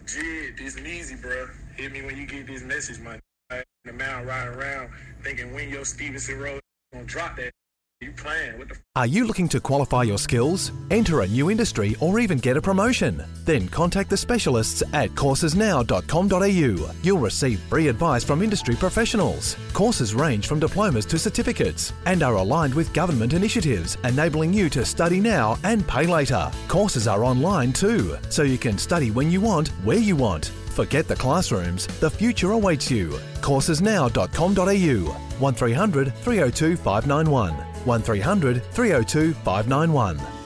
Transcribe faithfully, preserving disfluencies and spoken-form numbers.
Jid, this is easy, bro. Hit me when you get this message, man. In the mountain riding around thinking when your Stevenson Road gonna drop that. You playing with the. Are you looking to qualify your skills, enter a new industry, or even get a promotion? Then contact the specialists at courses now dot com dot a u. You'll receive free advice from industry professionals. Courses range from diplomas to certificates and are aligned with government initiatives, enabling you to study now and pay later. Courses are online too, so you can study when you want, where you want. Forget the classrooms, the future awaits you. courses now dot com dot a u. one three hundred three oh two five nine one. one three hundred three oh two five nine one.